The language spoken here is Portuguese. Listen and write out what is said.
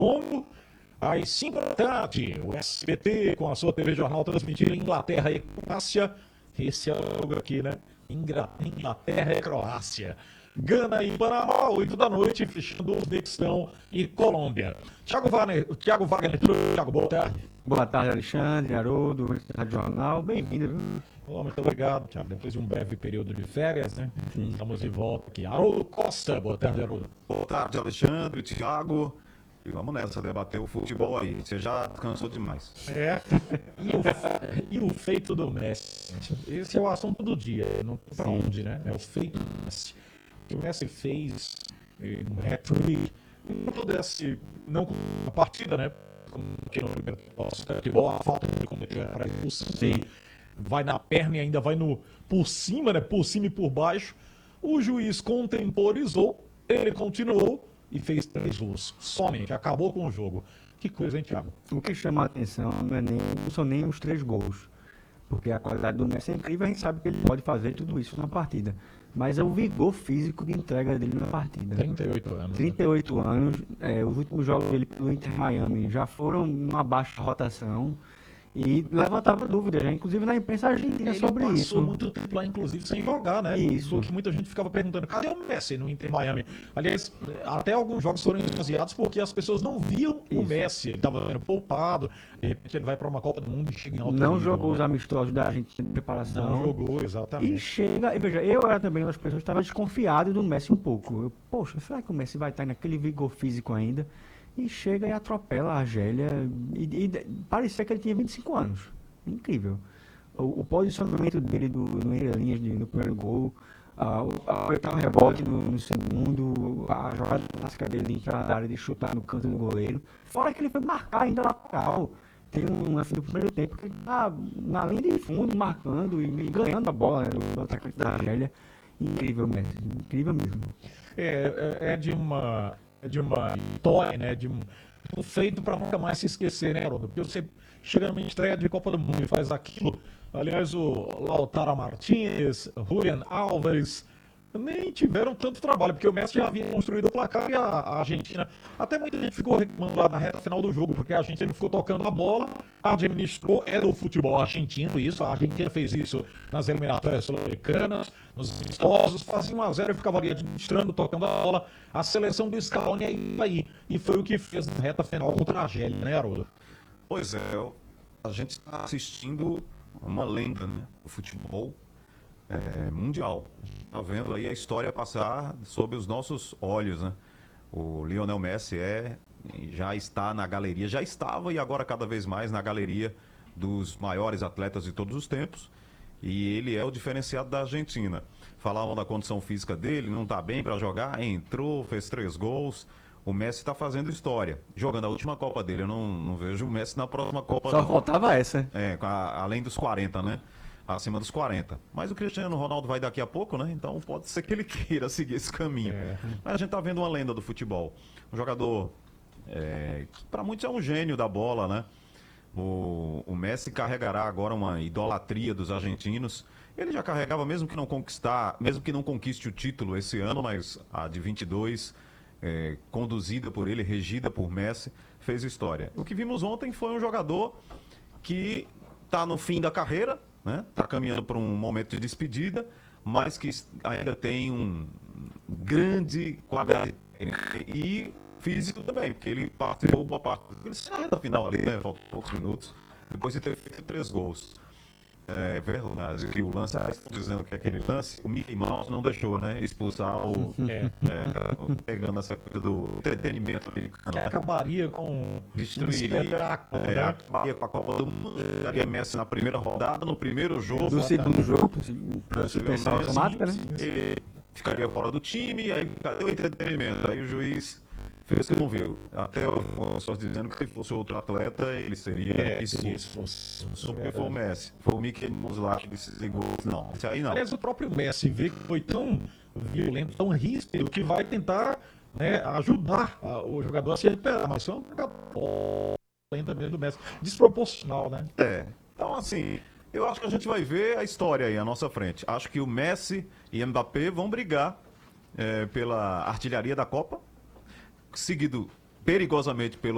domingo, às 5 da tarde, o SBT com a sua TV Jornal transmitindo Inglaterra e Croácia. Esse é o jogo aqui, né? Inglaterra e Croácia. Gana e Panamá, 8 da noite, fechando Uzbequistão e Colômbia. Thiago Wagner, Thiago, boa tarde. Boa tarde, Alexandre, Haroldo, Rádio Jornal, bem-vindo. Muito obrigado, Thiago. Depois de um breve período de férias, né? Sim. Estamos de volta aqui. Haroldo Costa, boa tarde, Haroldo. Boa tarde, Alexandre, Thiago. E vamos nessa, debater o futebol aí. Você já cansou demais. E o feito do Messi? Esse é o assunto do dia, não sei pra onde, né? É o feito do Messi. O que o Messi fez no hat-trick, não pudesse, não com a partida, né? Porque no primeiro futebol, a falta que ele cometeu para expulsão, vai na perna e ainda vai por cima, né? Por cima e por baixo. O juiz contemporizou, ele continuou e fez 3 gols. Somente, acabou com o jogo. Que coisa, hein, Thiago? O que chama a atenção não são nem os 3 gols. Porque a qualidade do Messi é incrível, a gente sabe que ele pode fazer tudo isso na partida. Mas é o vigor físico de entrega dele na partida. 38 anos. 38 anos. Os últimos jogos dele pelo Inter Miami já foram numa baixa rotação. E levantava dúvidas, né? Inclusive na imprensa argentina sobre isso. Ele passou muito tempo lá, inclusive, sem jogar, né? Isso. Porque muita gente ficava perguntando, cadê o Messi no Inter Miami? Aliás, até alguns jogos foram esvaziados porque as pessoas não viam o Messi. Ele estava sendo poupado, de repente ele vai para uma Copa do Mundo e chega em alto nível. Não jogou os amistosos da Argentina de preparação. Não jogou, exatamente. E chega, e veja, eu era também uma das pessoas que estava desconfiado do Messi um pouco. Poxa, será que o Messi vai estar naquele vigor físico ainda? E chega e atropela a Argélia. E parecia que ele tinha 25 anos. Incrível. O posicionamento dele no linhas no primeiro gol, o rebote no segundo, a jogada clássica dele de entrar na área de chutar no canto do goleiro. Fora que ele foi marcar ainda lateral. Tem um lance do primeiro tempo que ele tá na linha de fundo, marcando e ganhando a bola, né, do atacante da Argélia. Incrível mesmo, incrível mesmo. É de uma história, né? De um feito para nunca mais se esquecer, né, Haroldo? Porque você chega numa estreia de Copa do Mundo e faz aquilo. Aliás, o Lautaro Martínez, Julián Álvares, nem tiveram tanto trabalho, porque o Messi já havia construído o placar e a Argentina, até muita gente ficou reclamando lá na reta final do jogo, porque a Argentina ficou tocando a bola, administrou, é do futebol argentino isso, a Argentina fez isso nas eliminatórias sul-americanas, nos amistosos, fazia 1-0 e ficava ali administrando, tocando a bola, a seleção do Scaloni aí, e foi o que fez na reta final contra a Argélia, né, Haroldo? Pois é, a gente está assistindo uma lenda, né, do futebol mundial. Está vendo aí a história passar sob os nossos olhos, né? O Lionel Messi já está na galeria, já estava e agora cada vez mais na galeria dos maiores atletas de todos os tempos. E ele é o diferenciado da Argentina. Falavam da condição física dele, não está bem para jogar, entrou, fez 3 gols. O Messi está fazendo história. Jogando a última Copa dele, eu não vejo o Messi na próxima Copa. Só faltava essa. Além dos 40, né? Acima dos 40. Mas o Cristiano Ronaldo vai daqui a pouco, né? Então pode ser que ele queira seguir esse caminho. Mas a gente tá vendo uma lenda do futebol. Um jogador que para muitos é um gênio da bola, né? O Messi carregará agora uma idolatria dos argentinos. Ele já carregava, mesmo que não conquiste o título esse ano, mas a de 22, conduzida por ele, regida por Messi, fez história. O que vimos ontem foi um jogador que está no fim da carreira, né? Tá caminhando para um momento de despedida, mas que ainda tem um grande qualidade e físico também, porque ele participou boa parte da final ali, né? Faltam poucos minutos, depois de ter feito 3 gols. É verdade que o lance, dizendo que aquele lance, o Mickey Mouse não deixou, né? Expulsar pegando essa coisa do entretenimento americano. Acabaria com acabaria com a Copa do Mundo, daria Messi na primeira rodada, no primeiro jogo. No segundo jogo, suspensão automática, né? Ele ficaria fora do time, aí cadê o entretenimento? Aí o juiz fez que não viu. Até o Afonso dizendo que se fosse outro atleta, ele seria expulso. Porque foi o Messi. Foi o Mickey Mouse lá que desligou. Não, isso aí não. Aliás, o próprio Messi vê que foi tão violento, tão ríspido, que vai tentar, né, ajudar o jogador a se recuperar. Mas foi um jogador lenta mesmo do Messi. Desproporcional, né? Então, assim, eu acho que a gente vai ver a história aí à nossa frente. Acho que o Messi e Mbappé vão brigar pela artilharia da Copa, seguido perigosamente pelo